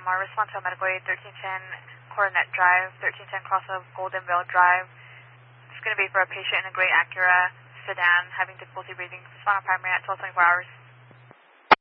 AMR, respond to a medical aid, 1310 Coronet Drive, 1310 cross of Goldenville Drive. It's going to be for a patient in a gray Acura sedan having difficulty breathing. Respond on primary at 12:24 hours.